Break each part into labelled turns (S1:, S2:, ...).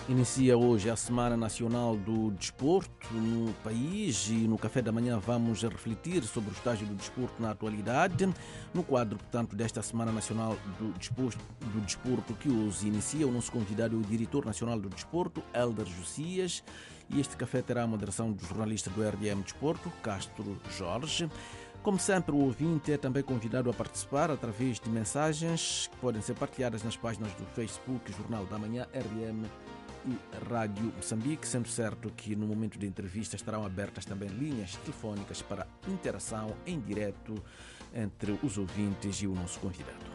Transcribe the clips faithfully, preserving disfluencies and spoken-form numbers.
S1: Inicia hoje a Semana Nacional do Desporto no país e no café da manhã vamos refletir sobre o estágio do desporto na atualidade. No quadro, portanto, desta Semana Nacional do Desporto, do desporto que hoje inicia, o nosso convidado é o Diretor Nacional do Desporto, Hélder Josias, e este café terá a moderação do jornalista do R D M Desporto, Castro Jorge. Como sempre, o ouvinte é também convidado a participar através de mensagens que podem ser partilhadas nas páginas do Facebook, Jornal da Manhã, R D M e Rádio Moçambique, sendo certo que no momento de entrevista estarão abertas também linhas telefónicas para interação em direto entre os ouvintes e o nosso convidado.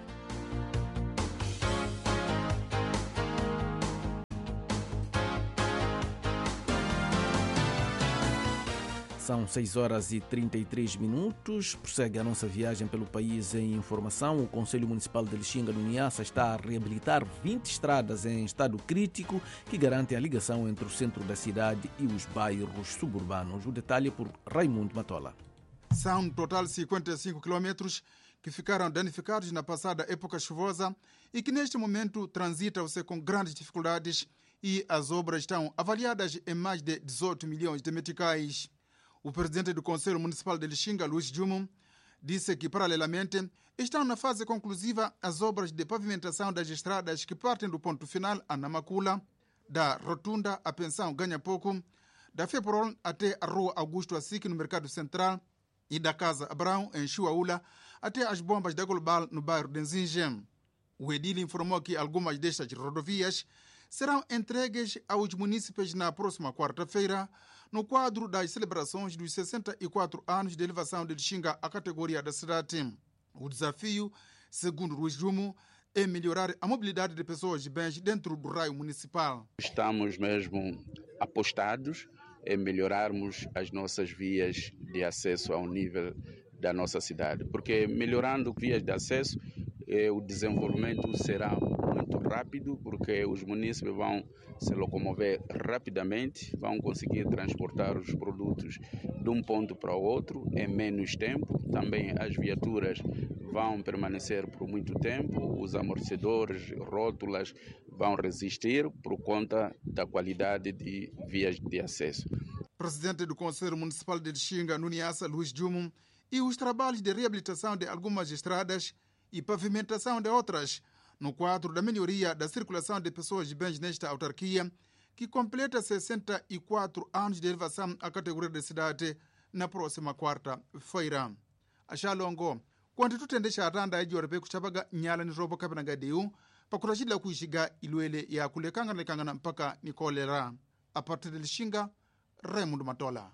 S1: São seis horas e trinta e três minutos. Prossegue a nossa viagem pelo país em informação. O Conselho Municipal de Lixinga, no Niassa, está a reabilitar vinte estradas em estado crítico que garantem a ligação entre o centro da cidade e os bairros suburbanos. O detalhe é por Raimundo Matola.
S2: São no total cinquenta e cinco quilômetros que ficaram danificados na passada época chuvosa e que neste momento transitam-se com grandes dificuldades e as obras estão avaliadas em mais de dezoito milhões de meticais. O presidente do Conselho Municipal de Lixinga, Luís Jumum, disse que, paralelamente, estão na fase conclusiva as obras de pavimentação das estradas que partem do ponto final a Namakula, da Rotunda à Pensão Ganha Pouco, da Feprol até a Rua Augusto Assis, no Mercado Central, e da Casa Abrão, em Chuaula, até as bombas da Global, no bairro de Nzingem. O edil informou que algumas destas rodovias serão entregues aos munícipes na próxima quarta-feira, no quadro das celebrações dos sessenta e quatro anos de elevação de Lixinga à categoria da cidade. O desafio, segundo Luís Jumo, é melhorar a mobilidade de pessoas e bens dentro do raio municipal.
S3: Estamos mesmo apostados em melhorarmos as nossas vias de acesso ao nível da nossa cidade, porque melhorando vias de acesso, eh, o desenvolvimento será muito rápido, porque os munícipes vão se locomover rapidamente, vão conseguir transportar os produtos de um ponto para o outro em menos tempo. Também as viaturas vão permanecer por muito tempo, os amortecedores, rótulas vão resistir por conta da qualidade de vias de acesso.
S2: Presidente do Conselho Municipal de Lixinga, no Niassa, Luís Jumum, e os trabalhos de reabilitação de algumas estradas e pavimentação de outras, no quadro da melhoria da circulação de pessoas e bens nesta autarquia, que completa sessenta e quatro anos de elevação à categoria de cidade na próxima quarta-feira. A Xalongo, quando tu tendesha a randa de Orbe Kuchabaga Nyala ni Robo Kabanagadeu, Pakurashila Kuishiga Iluele ya Kulekanga Lekangana mpaka Nikolera. A partir de Lixinga, Raimundo Matola.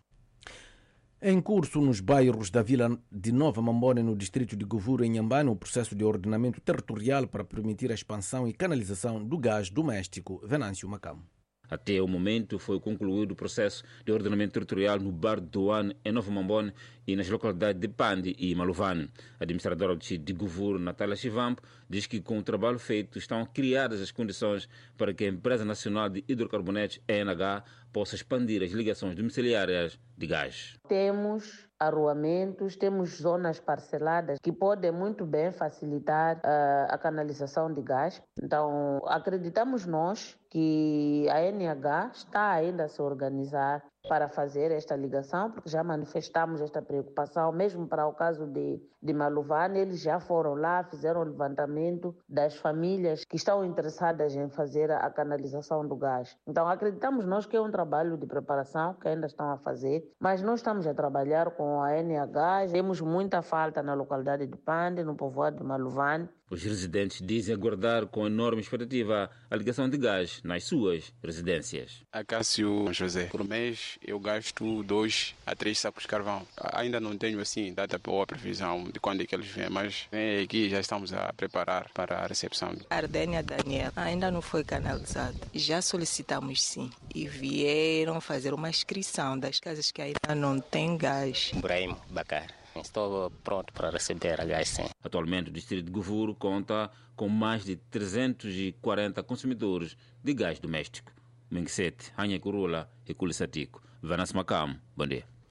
S1: Em curso nos bairros da Vila de Nova Mambone, no distrito de Govuro, em Nhambane, o processo de ordenamento territorial para permitir a expansão e canalização do gás doméstico. Venâncio Macamo.
S4: Até o momento foi concluído o processo de ordenamento territorial no bar de Douane, em Nova Mambone e nas localidades de Pandi e Maluvane. A administradora de Govuro, Natália Chivampo, diz que com o trabalho feito estão criadas as condições para que a Empresa Nacional de Hidrocarbonetos, E N H, possa expandir as ligações domiciliárias de gás.
S5: Temos arruamentos, temos zonas parceladas que podem muito bem facilitar uh, a canalização de gás. Então, acreditamos nós que a N H está ainda a se organizar para fazer esta ligação, porque já manifestamos esta preocupação, mesmo para o caso de, de Maluvane, eles já foram lá, fizeram o levantamento das famílias que estão interessadas em fazer a, a canalização do gás. Então, acreditamos nós que é um trabalho de preparação que ainda estão a fazer, mas nós estamos a trabalhar com a N H, temos muita falta na localidade de Pande, no povoado de Maluvane.
S4: Os residentes dizem aguardar com enorme expectativa a ligação de gás nas suas residências.
S6: Acácio José, por mês eu gasto dois a três sacos de carvão. Ainda não tenho assim data ou a previsão de quando é que eles vêm, mas vem aqui já estamos a preparar para a recepção.
S7: Ardênia Daniel ainda não foi canalizado. Já solicitamos sim e vieram fazer uma inscrição das casas que ainda não têm gás.
S8: Ibrahim Bacar. Estou pronto para receber a gás, sim.
S4: Atualmente, o distrito de Govuro conta com mais de trezentos e quarenta consumidores de gás doméstico. Menguesete, Anha Curula e Culisatico. Vanas Macamo, bom dia.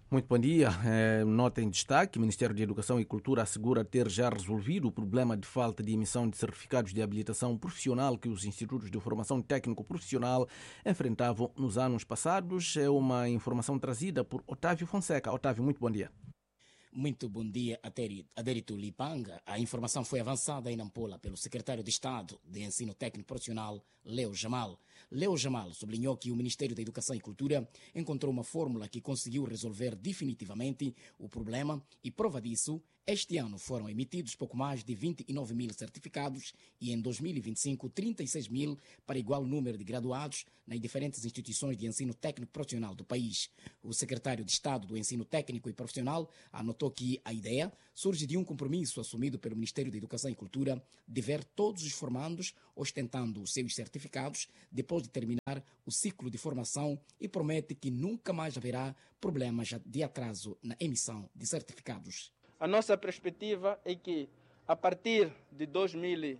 S1: Muito bom dia. É, nota em destaque, o Ministério da Educação e Cultura assegura ter já resolvido o problema de falta de emissão de certificados de habilitação profissional que os institutos de formação técnico-profissional enfrentavam nos anos passados. É uma informação trazida por Otávio Fonseca. Otávio, muito bom dia.
S9: Muito bom dia, Adérito Lipanga. A informação foi avançada em Nampula pelo secretário de Estado de Ensino Técnico Profissional, Leo Jamal. Leo Jamal sublinhou que o Ministério da Educação e Cultura encontrou uma fórmula que conseguiu resolver definitivamente o problema e, prova disso, este ano foram emitidos pouco mais de vinte e nove mil certificados e em dois mil e vinte e cinco, trinta e seis mil para igual número de graduados nas diferentes instituições de ensino técnico profissional do país. O secretário de Estado do Ensino Técnico e Profissional anotou que a ideia surge de um compromisso assumido pelo Ministério da Educação e Cultura de ver todos os formandos ostentando os seus certificados depois de terminar o ciclo de formação e promete que nunca mais haverá problemas de atraso na emissão de certificados.
S10: A nossa perspectiva é que, a partir de dois mil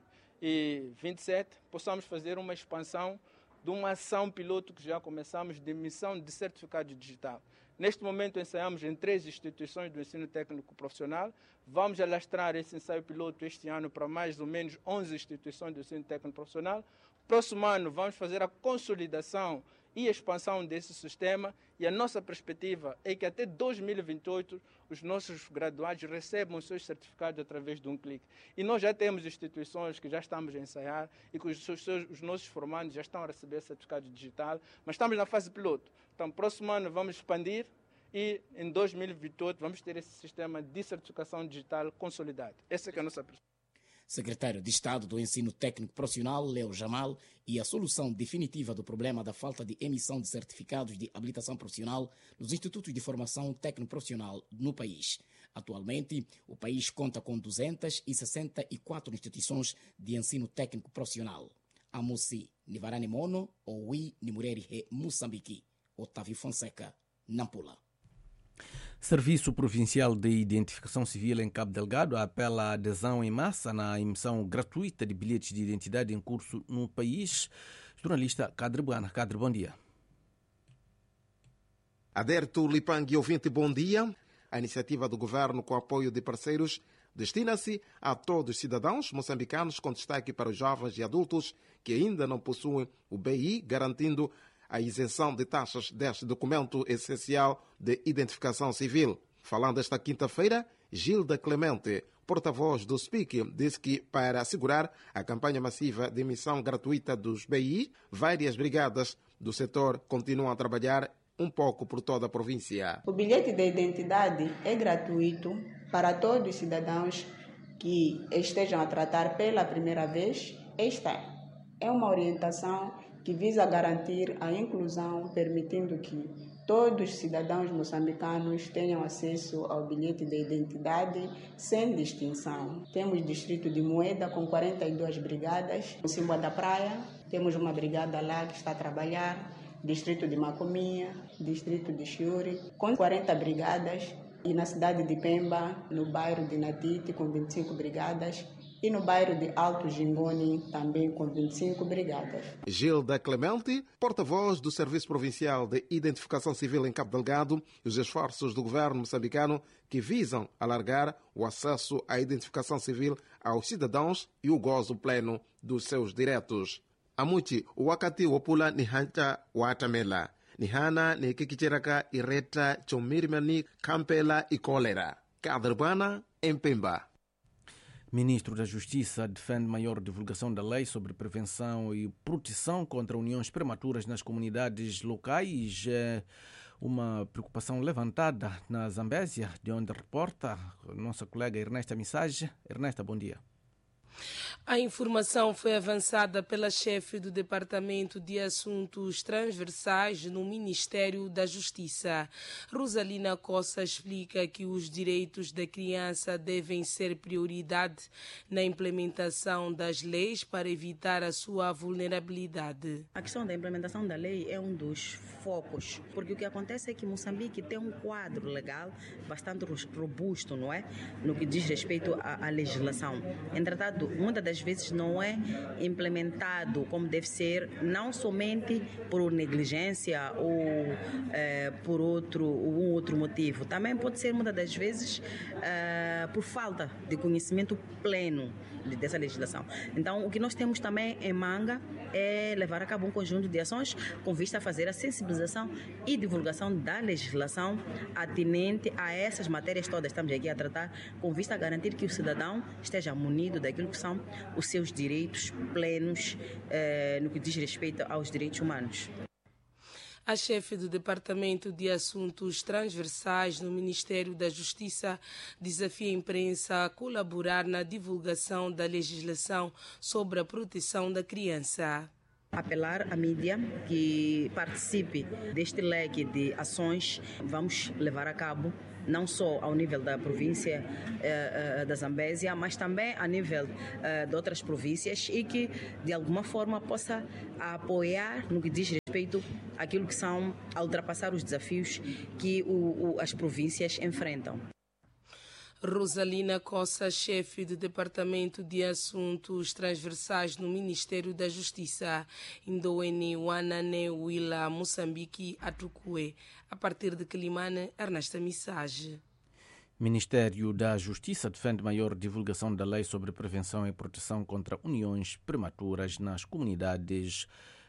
S10: e vinte e sete, possamos fazer uma expansão de uma ação piloto que já começamos de emissão de certificado digital. Neste momento, ensaiamos em três instituições do ensino técnico profissional. Vamos alastrar esse ensaio piloto este ano para mais ou menos onze instituições do ensino técnico profissional. Próximo ano, vamos fazer a consolidação e expansão desse sistema, e a nossa perspectiva é que até dois mil e vinte e oito os nossos graduados recebam os seus certificados através de um clique. E nós já temos instituições que já estamos a ensaiar e que os, seus, os nossos formandos já estão a receber certificado digital, mas estamos na fase piloto. Então, próximo ano vamos expandir e em dois mil e vinte e oito vamos ter esse sistema de certificação digital consolidado. Essa é, que é a nossa perspectiva.
S9: Secretário de Estado do Ensino Técnico Profissional, Leo Jamal, e a solução definitiva do problema da falta de emissão de certificados de habilitação profissional nos institutos de formação técnico-profissional no país. Atualmente, o país conta com duzentas e sessenta e quatro instituições de ensino técnico profissional. Amusi, Nivarani Mono, Oui, Nimureri He, Moçambique. Otávio Fonseca, Nampula.
S1: Serviço Provincial de Identificação Civil em Cabo Delgado apela à adesão em massa na emissão gratuita de bilhetes de identidade em curso no país. Jornalista Cadre Buana. Cadre, bom dia.
S11: Adérito Lipang, ouvinte, bom dia. A iniciativa do governo, com apoio de parceiros, destina-se a todos os cidadãos moçambicanos, com destaque para os jovens e adultos que ainda não possuem o B I, garantindo a isenção de taxas deste documento essencial de identificação civil. Falando esta quinta-feira, Gilda Clemente, porta-voz do S P I C, disse que, para assegurar a campanha massiva de emissão gratuita dos B I, várias brigadas do setor continuam a trabalhar um pouco por toda a província.
S12: O bilhete de identidade é gratuito para todos os cidadãos que estejam a tratar pela primeira vez. Esta é uma orientação que visa garantir a inclusão, permitindo que todos os cidadãos moçambicanos tenham acesso ao bilhete de identidade sem distinção. Temos distrito de Moeda com quarenta e duas brigadas. No Simboa da Praia, temos uma brigada lá que está a trabalhar. Distrito de Macominha, distrito de Chiuri, com quarenta brigadas. E na cidade de Pemba, no bairro de Natite, com vinte e cinco brigadas. E no bairro de Alto Gingoni, também com vinte e cinco brigadas.
S11: Gilda Clemente, porta-voz do Serviço Provincial de Identificação Civil em Cabo Delgado, e os esforços do governo moçambicano que visam alargar o acesso à identificação civil aos cidadãos e o gozo pleno dos seus direitos. Amuti, o wakati wapula ni hancha watamela. Ni hana ni kikichiraka ireta chomirimani campela e cólera. Cadrebana em Pemba.
S1: Ministro da Justiça defende maior divulgação da lei sobre prevenção e proteção contra uniões prematuras nas comunidades locais. É uma preocupação levantada na Zambésia, de onde reporta a nossa colega Ernesta Missage. Ernesta, bom dia.
S13: A informação foi avançada pela chefe do Departamento de Assuntos Transversais no Ministério da Justiça. Rosalina Costa explica que os direitos da criança devem ser prioridade na implementação das leis para evitar a sua vulnerabilidade.
S14: A questão da implementação da lei é um dos focos, porque o que acontece é que Moçambique tem um quadro legal bastante robusto, não é? No que diz respeito à, à legislação. Entretanto, implementado, muitas das vezes não é implementado como deve ser, não somente por negligência ou eh, por outro, um outro motivo. Também pode ser, muitas das vezes, eh, por falta de conhecimento pleno dessa legislação. Então, o que nós temos também em Manga é levar a cabo um conjunto de ações com vista a fazer a sensibilização e divulgação da legislação atinente a essas matérias todas que estamos aqui a tratar, com vista a garantir que o cidadão esteja munido daquilo que são os seus direitos plenos eh, no que diz respeito aos direitos humanos.
S13: A chefe do Departamento de Assuntos Transversais no Ministério da Justiça desafia a imprensa a colaborar na divulgação da legislação sobre a proteção da criança.
S14: Apelar à mídia que participe deste leque de ações. Vamos levar a cabo não só ao nível da província eh, da Zambésia, mas também a nível eh, de outras províncias e que, de alguma forma, possa apoiar no que diz respeito àquilo que são, a ultrapassar os desafios que o, o, as províncias enfrentam.
S13: Rosalina Cossa, chefe do Departamento de Assuntos Transversais no Ministério da Justiça, Indoene Wanane Wila Moçambique Atukue, a partir de Quilimane, Ernesta Missage.
S1: Ministério da Justiça defende maior divulgação da lei sobre prevenção e proteção contra uniões prematuras nas comunidades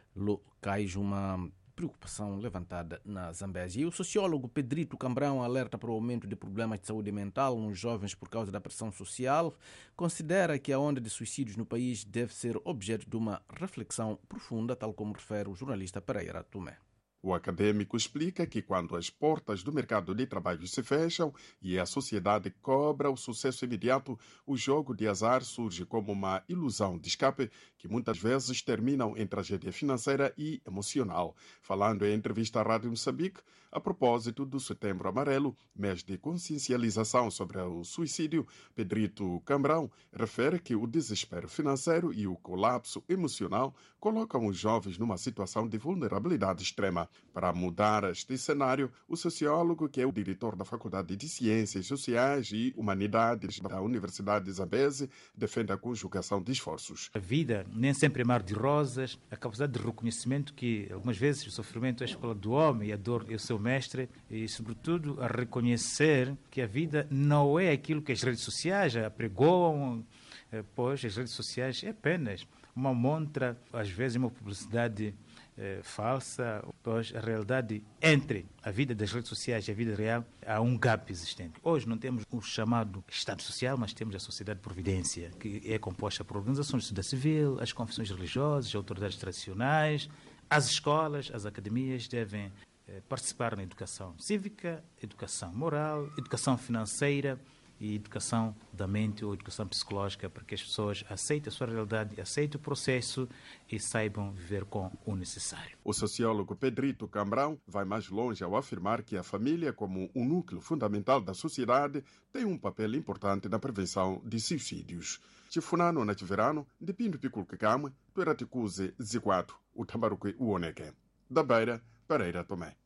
S1: locais, uma preocupação levantada na Zambésia. E o sociólogo Pedrito Cambrão alerta para o aumento de problemas de saúde mental nos jovens por causa da pressão social. Considera que a onda de suicídios no país deve ser objeto de uma reflexão profunda, tal como refere o jornalista Pereira Tomé.
S15: O acadêmico explica que quando as portas do mercado de trabalho se fecham e a sociedade cobra o sucesso imediato, o jogo de azar surge como uma ilusão de escape que muitas vezes terminam em tragédia financeira e emocional. Falando em entrevista à Rádio Moçambique, a propósito do Setembro Amarelo, mês de consciencialização sobre o suicídio, Pedrito Cambrão refere que o desespero financeiro e o colapso emocional colocam os jovens numa situação de vulnerabilidade extrema. Para mudar este cenário, o sociólogo, que é o diretor da Faculdade de Ciências Sociais e Humanidades da Universidade de Zambésia, defende a conjugação de esforços.
S16: A vida nem sempre é mar de rosas, a capacidade de reconhecimento que algumas vezes o sofrimento é a escola do homem e a dor é o seu mestre, e sobretudo a reconhecer que a vida não é aquilo que as redes sociais apregoam, pois as redes sociais é apenas uma montra, às vezes uma publicidade É, falsa, pois a realidade entre a vida das redes sociais e a vida real há um gap existente. Hoje não temos o chamado Estado Social, mas temos a Sociedade de Providência, que é composta por organizações de sociedade civil, as confissões religiosas, as autoridades tradicionais, as escolas, as academias devem é, participar na educação cívica, educação moral, educação financeira e educação da mente ou educação psicológica, para que as pessoas aceitem a sua realidade, aceitem o processo e saibam viver com o necessário.
S15: O sociólogo Pedrito Cambrão vai mais longe ao afirmar que a família, como um núcleo fundamental da sociedade, tem um papel importante na prevenção de suicídios. Chifunano na Chiverano, de Pinto Piculcacama, Tueraticuze Ziquato, o Tambaruque Uoneque. Da Beira, Pereira Tomé.